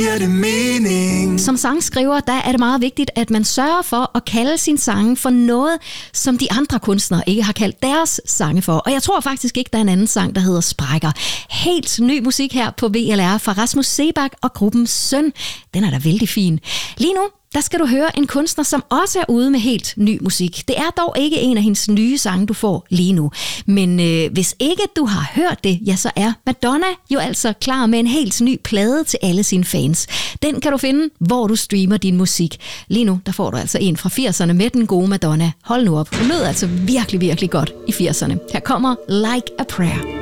giver det mening. Som sangskriver, der er det meget vigtigt, at man sørger for at kalde sin sange for noget, som de andre kunstnere ikke har kaldt deres sange for. Og jeg tror faktisk ikke, der er en anden sang, der hedder Sprækker. Helt ny musik her på VLR fra Rasmus Seebach og gruppen Søn. Den er da vældig fin. Lige nu, der skal du høre en kunstner, som også er ude med helt ny musik. Det er dog ikke en af hendes nye sange, du får lige nu. Men hvis ikke du har hørt det, ja, så er Madonna jo altså klar med en helt ny plade til alle sine fans. Den kan du finde, hvor du streamer din musik. Lige nu, der får du altså en fra 80'erne med den gode Madonna. Hold nu op. Hun lød altså virkelig, virkelig godt i 80'erne. Her kommer Like a Prayer.